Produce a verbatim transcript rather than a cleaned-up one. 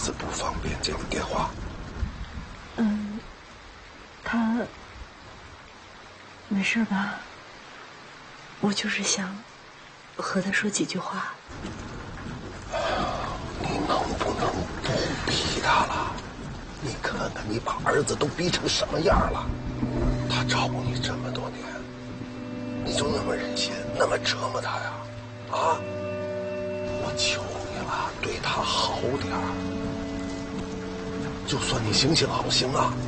次不方便接你电话？ 嗯，他没事吧？我就是想和他说几句话。 你能不能不逼他了？你看看你把儿子都逼成什么样了，他照顾你这么多年，你就那么忍心那么折磨他呀？啊！我求你了，对他好点儿。就算你行行好行啊，